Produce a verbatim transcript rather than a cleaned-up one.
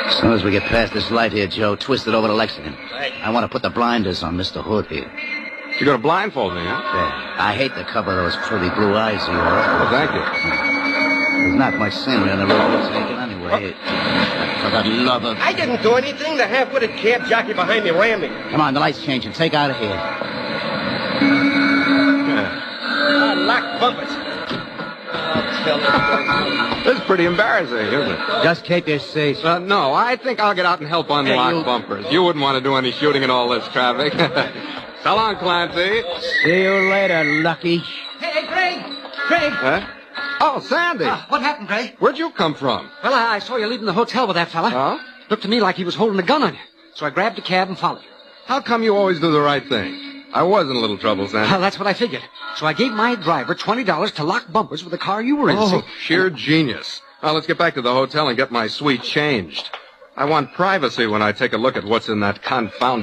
As soon as we get past this light here, Joe, twist it over to Lexington. Right. I want to put the blinders on Mister Hood here. You're going to blindfold me, huh? Yeah. I hate the cover of those pretty blue eyes of yours. Oh, thank you. There's not much scenery on the road we're taking anyway. For the love of... I didn't do anything. The half-witted cab jockey behind me ran me. Come on, the light's changing. Take out of here. Yeah. Ah, locked bumpers. I'll tell you. This is pretty embarrassing, isn't it? Just keep your seats. Uh, no, I think I'll get out and help unlock Hey, you- bumpers. You wouldn't want to do any shooting in all this traffic. So long, Clancy. See you later, Lucky. Hey, Greg! Greg! Huh? Oh, Sandy. Uh, what happened, Greg? Where'd you come from? Well, I, I saw you leaving the hotel with that fella. Huh? Looked to me like he was holding a gun on you. So I grabbed a cab and followed you. How come you always do the right thing? I was in a little trouble, Sandy. Well, that's what I figured. So I gave my driver twenty dollars to lock bumpers with the car you were in. Oh, See? sheer genius. Now, let's get back to the hotel and get my suite changed. I want privacy when I take a look at what's in that confounded